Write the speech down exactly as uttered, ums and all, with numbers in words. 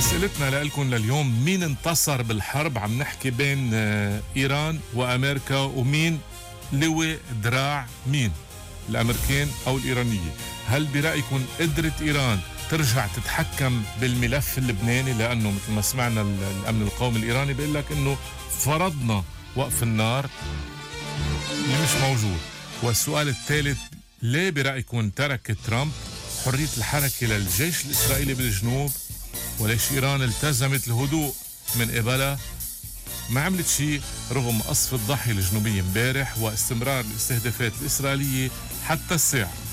أسئلتنا لكم لليوم: مين انتصر بالحرب؟ عم نحكي بين إيران وأمريكا، ومين لوي دراع مين، الأمريكان أو الإيرانية؟ هل برأيكم قدرت إيران ترجع تتحكم بالملف اللبناني؟ لأنه مثل ما سمعنا الأمن القومي الإيراني بيقول لك إنه فرضنا وقف النار اللي مش موجود. والسؤال الثالث: ليه برأيكم ترك ترامب حرية الحركة للجيش الإسرائيلي بالجنوب، وليش إيران التزمت الهدوء من قبلها ما عملت شيء رغم قصف الضاحية الجنوبية امبارح واستمرار الاستهدافات الإسرائيلية حتى الساعة؟